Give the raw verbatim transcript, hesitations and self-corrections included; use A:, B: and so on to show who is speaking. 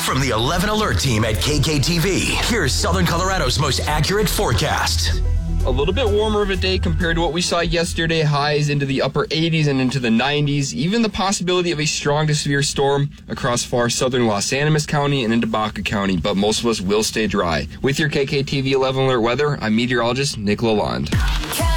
A: From the eleven Alert team at K K T V, here's Southern Colorado's most accurate forecast.
B: A little bit warmer of a day compared to what we saw yesterday. Highs into the upper eighties and into the nineties. Even the possibility of a strong to severe storm across far southern Los Animas County and into Baca County, but most of us will stay dry. With your K K T V eleven Alert weather, I'm meteorologist Nick Lalonde.